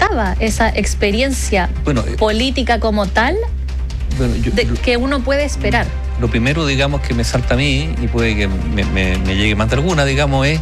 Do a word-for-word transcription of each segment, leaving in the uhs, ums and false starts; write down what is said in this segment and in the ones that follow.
faltaba esa experiencia bueno, política como tal bueno, yo, de, que uno puede esperar. Lo primero, digamos, que me salta a mí, y puede que me, me, me llegue más de alguna, digamos, es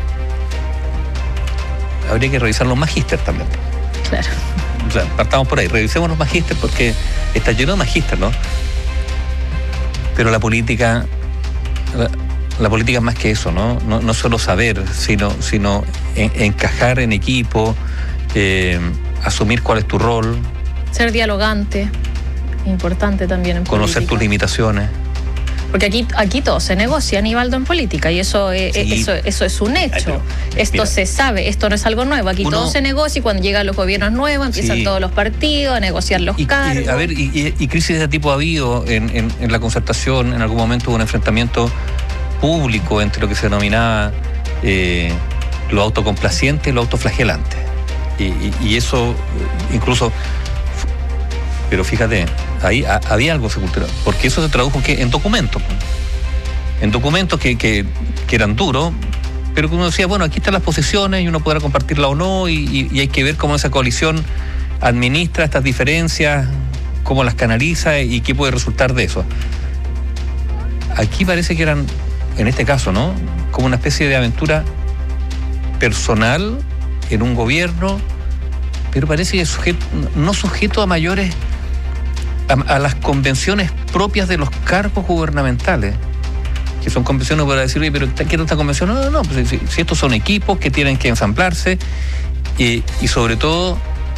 habría que revisar los magísteres también. Claro. O sea, partamos por ahí, revisemos los magísteres porque está lleno de magísteres, ¿no? Pero la política, la, la política es más que eso, ¿no? No, no solo saber, sino, sino en, encajar en equipo, eh, asumir cuál es tu rol. Ser dialogante, importante también en conocer política. Tus limitaciones. Porque aquí, aquí todo se negocia, Aníbaldo, en política, y eso, sí. eso, eso es un hecho. Ay, pero, esto mira, se sabe, esto no es algo nuevo. Aquí uno, todo se negocia y cuando llegan los gobiernos nuevos empiezan sí. todos los partidos a negociar los y, cargos. Y, a ver, y, y crisis de este tipo ha habido en, en, en la concertación. En algún momento hubo un enfrentamiento público entre lo que se denominaba eh, lo autocomplaciente y lo autoflagelante. Y, y, y eso incluso... Pero fíjate, ahí a, había algo cultural, porque eso se tradujo que en documentos, en documentos que, que, que eran duros, pero que uno decía, bueno, aquí están las posiciones y uno podrá compartirla o no, y, y, y hay que ver cómo esa coalición administra estas diferencias, cómo las canaliza y qué puede resultar de eso. Aquí parece que eran, en este caso, ¿no?, como una especie de aventura personal en un gobierno, pero parece que sujeto, no sujeto a mayores... A, a las convenciones propias de los cargos gubernamentales, que son convenciones para decir, oye, pero ¿qué es esta convención? No, no, no, pues si, si estos son equipos que tienen que ensamblarse y, y sobre todo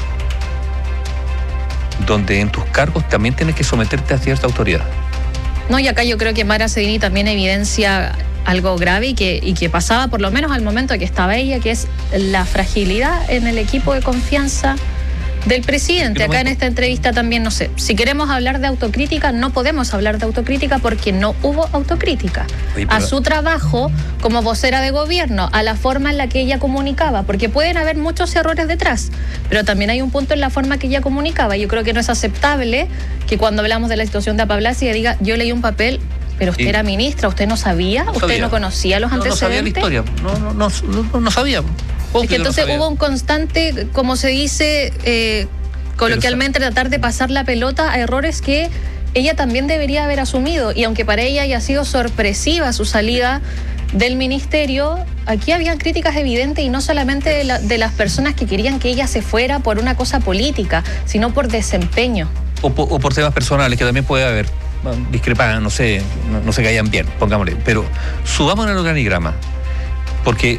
donde en tus cargos también tienes que someterte a cierta autoridad. No, y acá yo creo que Mara Cedini también evidencia algo grave y que, y que pasaba por lo menos al momento que estaba ella, que es la fragilidad en el equipo de confianza del presidente. Acá en esta entrevista también, no sé, si queremos hablar de autocrítica, no podemos hablar de autocrítica porque no hubo autocrítica. Oye, pero... a su trabajo como vocera de gobierno, a la forma en la que ella comunicaba, porque pueden haber muchos errores detrás, pero también hay un punto en la forma que ella comunicaba. Yo creo que no es aceptable que cuando hablamos de la situación de Apablas ella diga, yo leí un papel, pero usted sí. era ministra, usted no sabía, no usted sabía. no conocía los no, antecedentes. No sabía la historia, no, no, no, no, no sabía. Es que entonces no hubo un constante, como se dice eh, coloquialmente, tratar de pasar la pelota a errores que ella también debería haber asumido. Y aunque para ella haya sido sorpresiva su salida del ministerio, aquí habían críticas evidentes y no solamente de, la, de las personas que querían que ella se fuera por una cosa política, sino por desempeño. O por, o por temas personales, que también puede haber discrepancias, no sé, no, no se caían bien, pongámosle. Pero subamos en el organigrama, porque...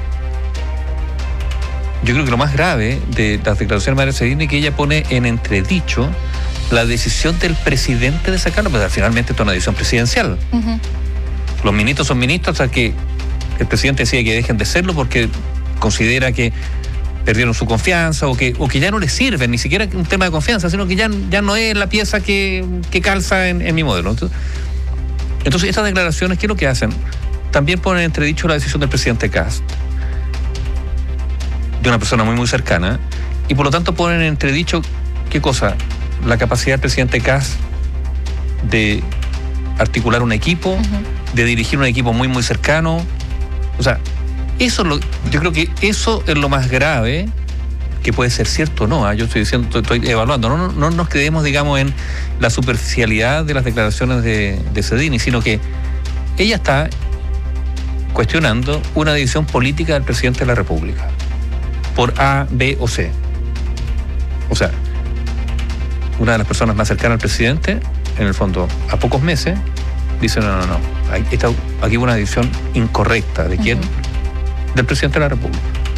Yo creo que lo más grave de las declaraciones de Mara Cedini es que ella pone en entredicho la decisión del presidente de sacarlo, pero finalmente esto es una decisión presidencial. Uh-huh. Los ministros son ministros hasta que el presidente decide que dejen de serlo porque considera que perdieron su confianza o que, o que ya no les sirven, ni siquiera un tema de confianza, sino que ya, ya no es la pieza que, que calza en, en mi modelo. Entonces, entonces, estas declaraciones, ¿qué es lo que hacen? También ponen en entredicho la decisión del presidente Kast, de una persona muy muy cercana, y por lo tanto ponen en entredicho, ¿qué cosa? La capacidad del presidente Kast de articular un equipo, uh-huh. de dirigir un equipo muy muy cercano. O sea, eso es lo, yo creo que eso es lo más grave, que puede ser cierto o no, ¿eh? Yo estoy diciendo, estoy, estoy evaluando, no, no, no nos quedemos, digamos, en la superficialidad de las declaraciones de, de Cedini, sino que ella está cuestionando una decisión política del presidente de la República por A, B o C. O sea, una de las personas más cercanas al presidente, en el fondo, a pocos meses, dice, no, no, no, está, aquí hubo una decisión incorrecta. ¿De quién? Uh-huh. Del presidente de la República.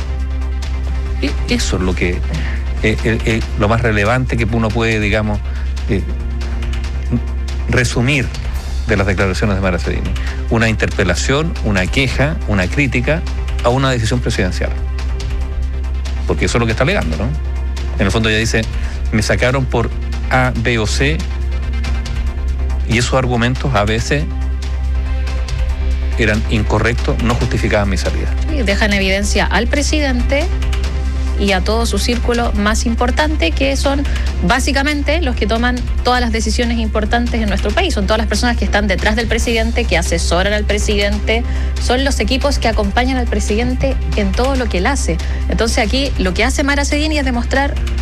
Y eso es lo que, eh, eh, eh, lo más relevante que uno puede, digamos, eh, resumir de las declaraciones de Mara Cedini. Una interpelación, una queja, una crítica a una decisión presidencial. Porque eso es lo que está alegando, ¿no? En el fondo ella dice, me sacaron por A, B o C, y esos argumentos a veces eran incorrectos, no justificaban mi salida. Y dejan en evidencia al presidente y a todo su círculo más importante, que son básicamente los que toman todas las decisiones importantes en nuestro país. Son todas las personas que están detrás del presidente, que asesoran al presidente, son los equipos que acompañan al presidente en todo lo que él hace. Entonces aquí lo que hace Mara Cedini es demostrar